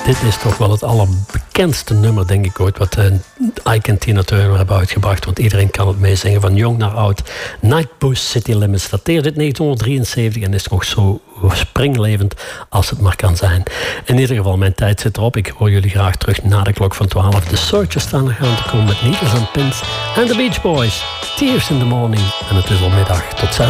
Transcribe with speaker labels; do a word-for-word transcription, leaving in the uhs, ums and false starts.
Speaker 1: dit is toch wel het allerbekendste nummer, denk ik ooit, wat uh, Ike en Tina Turner hebben uitgebracht. Want iedereen kan het meezingen, van jong naar oud. Nightbush City Limits dateert uit negentien drieënzeventig en is nog zo springlevend als het maar kan zijn. In ieder geval, mijn tijd zit erop. Ik hoor jullie graag terug na de klok van twaalf. De Searchers staan er gaan te komen met Needles and Pins en The Beach Boys. Tears in the Morning. En het is al middag. Tot zes.